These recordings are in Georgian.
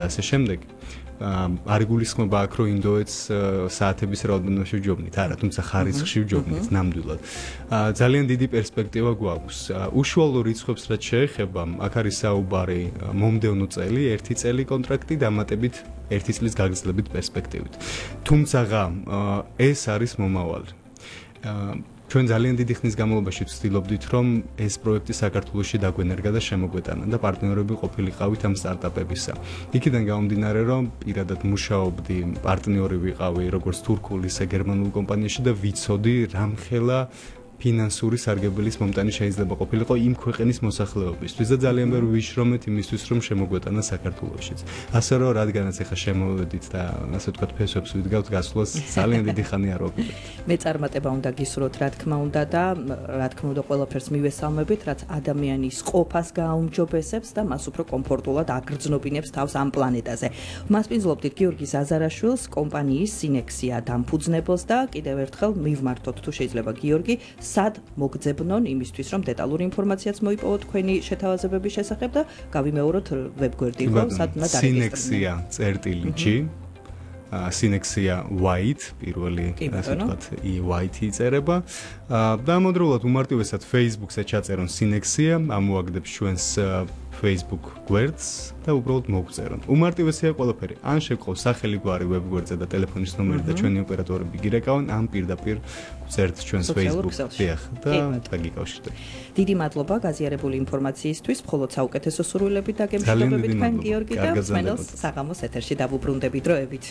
ასე შემდეგ. არ გულისხმობა აქ რომ ინდოეთს საათების რაოდენობაში ვჯობნით, არა, თუმცა ხარისხში ვჯობნით ნამდვილად. ძალიან დიდი პერსპექტივა გვაქვს. უშუალო რიცხვებს რაც შეეხება, აქ არის საუბარი მომდევნო წელი, 1 წელი კონტრაქტი დამატებით 1 წლის გაგრძელებით პერსპექტივით. თუმცა ეს არის მომავალი. ჩვენ ძალიან დიდი ხნის განმავლობაში ვცდილობდით, რომ ეს პროექტი საქართველოში დაგვენერგა და შემოგვეტანა და პარტნიორები ყოფილიყავით ამ სტარტაპებისა. იქიდან გამომდინარე, რომ პირადად მუშაობდი, პარტნიორი ვიყავი როგორც თურქულ, ისე გერმანულ კომპანიაში და ვიცოდი, რამხელა ფინანსური სარგებლის მომტანი შეიძლება ყოფილიყო იმ ქვეყნის მოსახლეობისთვის და ძალიან ბევრი ვიშრომეთ იმისთვის, რომ შემოგვეტანა საქართველოშიც. ასე რომ, რადგანაც ახლა შემოვედით და ასე ვთქვათ, ფესვებს ვიდგავთ გასვლას, ძალიან დიდი ხანი არ ვაკეთებთ. მეწარმატება უნდა გისურვოთ, რა თქმა უნდა და რა თქმა უნდა ყველაფერს მივესალმებით, რაც ადამიანის ყოფას გააუმჯობესებს და მას უფრო კომფორტულად აგრძნობინებს თავს ამ პლანეტაზე. მასპინძლობდით გიორგი ზაზარაშვილს, კომპანიის სინექსია დამფუძნებელს და კიდევ ერთხელ მივმართოთ თუ შეიძლება გიორგი სად მოგძებნონ იმისთვის, რომ დეტალური ინფორმაციაც მოიპოვოთ თქვენი შეთავაზებების შესახებ და გავიმეოროთ ვებგვერდი, ხო, სად უნდა დარეგისტრირდეს. Sinexia.gt Sinexia White პირველი ასე ვთქვათ, White იწერება. და ამავდროულად უმარტივესად Facebook-ზე ჩაწერონ Sinexia, ამოაგდებს ჩვენს Facebook გვერდს და უბრალოდ მოგწერონ. უმარტივესია ყველაფერი. ან შეგყავს სახელი გვარი ვებგვერდზე და ტელეფონის ნომერი და ჩვენი ოპერატორები გირეკავენ, ან პირდაპირ წერთ ჩვენს Facebook-ს და დაგიკავშირდეთ. დიდი მადლობა გაზიარებული ინფორმაციისთვის, მხოლოდ საუკეთესო სურვილებით და გემშვიდობებით თქვენ გიორგი და მსმენელს საღამოს ეთერში დავუბრუნდები დროებით.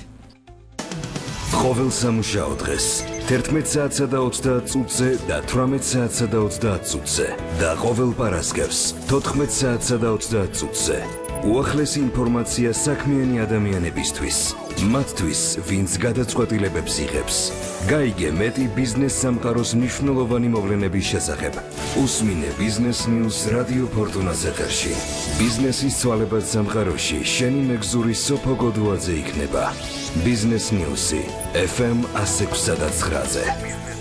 ყოველ სამუშაო დღეს 11 საათსა და 30 წუთზე და 18 საათსა და 30 წუთზე და ყოველ პარასკევს 14 საათსა და 30 წუთზე. უახლესი ინფორმაცია საქმიანი ადამიანებისთვის, მათთვის, ვინც გადაწყვეტილებებს იღებს. გაიგე მეტი ბიზნეს სამყაროს მნიშვნელოვანი მოვლენების შესახებ. უსმინე Business News რადიო ფორტუნას ეთერში. ბიზნესის ცვალებად სამყაროში შენი მეგზური სოფო გოდუაძე იქნება. Business News FM 106.9-ზე.